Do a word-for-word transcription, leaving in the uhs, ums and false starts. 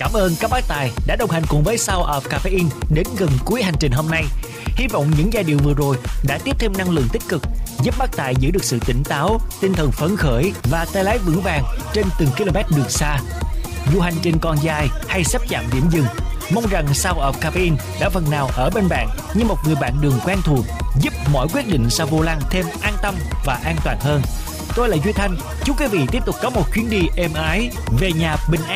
Cảm ơn các bác tài đã đồng hành cùng với Sound of Caffeine đến gần cuối hành trình hôm nay. Hy vọng những giai điệu vừa rồi đã tiếp thêm năng lượng tích cực, giúp bác tài giữ được sự tỉnh táo, tinh thần phấn khởi và tay lái vững vàng trên từng km đường xa. Dù hành trình còn dài hay sắp chạm điểm dừng, mong rằng Sound of Caffeine đã phần nào ở bên bạn như một người bạn đường quen thuộc, giúp mọi quyết định sau vô lăng thêm an tâm và an toàn hơn. Tôi là Duy Thanh, chúc quý vị tiếp tục có một chuyến đi êm ái về nhà bình an.